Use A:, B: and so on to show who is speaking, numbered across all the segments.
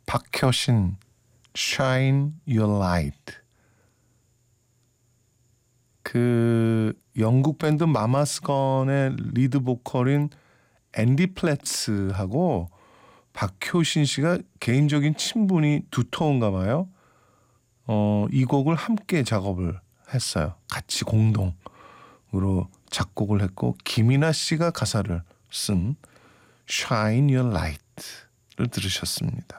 A: 박효신 Shine Your Light. 그 영국 밴드 마마스건의 리드 보컬인 앤디 플랫스하고 박효신 씨가 개인적인 친분이 두터운가 봐요. 이 곡을 함께 작업을 했어요. 같이 공동으로 작곡을 했고 김이나 씨가 가사를 쓴 Shine Your Light를 들으셨습니다.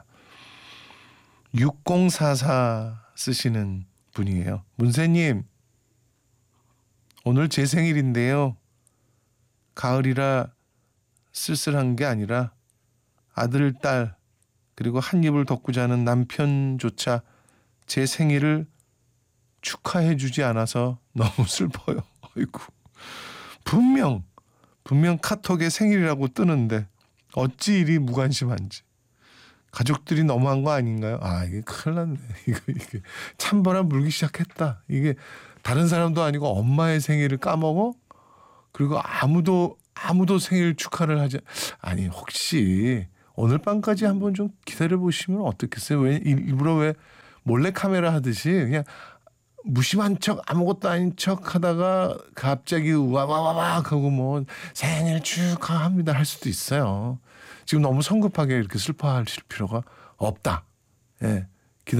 A: 6044 쓰시는 분이에요. 문세님, 오늘 제 생일인데요. 가을이라 쓸쓸한 게 아니라 아들, 딸 그리고 한 입을 덮고 자는 남편조차 제 생일을 축하해 주지 않아서 너무 슬퍼요. 아이고. 분명 카톡에 생일이라고 뜨는데 어찌 이리 무관심한지. 가족들이 너무한 거 아닌가요? 아, 이게 큰일 났네. 이게 찬바람 불기 시작했다. 이게 다른 사람도 아니고 엄마의 생일을 까먹어? 그리고 아무도 생일 축하를 하지. 아니, 혹시 오늘 밤까지 한번 좀 기다려보시면 어떻겠어요? 왜 일부러 왜 몰래카메라 하듯이 그냥 무심한 척 아무것도 아닌 척 하다가 갑자기 와와와와 하고 뭐 생일 축하합니다 할 수도 있어요. 지금 너무 성급하게 이렇게 슬퍼하실 필요가 없다. 예,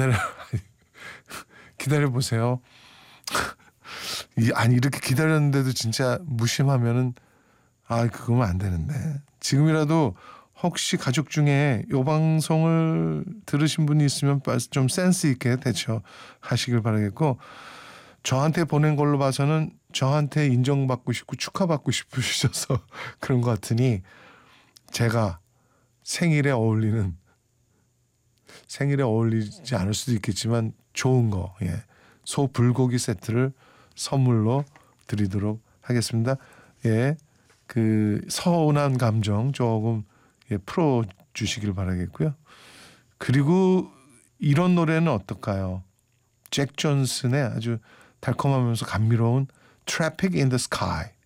A: 기다려보세요. 아니, 이렇게 기다렸는데도 진짜 무심하면은 그거면 안 되는데. 지금이라도 혹시 가족 중에 이 방송을 들으신 분이 있으면 좀 센스 있게 대처하시길 바라겠고, 저한테 보낸 걸로 봐서는 저한테 인정받고 싶고 축하받고 싶으셔서 그런 것 같으니 제가 생일에 어울리지 않을 수도 있겠지만 좋은 거, 소 불고기 세트를 선물로 드리도록 하겠습니다. 그 서운한 감정 조금 풀어 주시길 바라겠고요. 그리고 이런 노래는 어떨까요? 잭 존슨의 아주 달콤하면서 감미로운 Traffic in the Sky.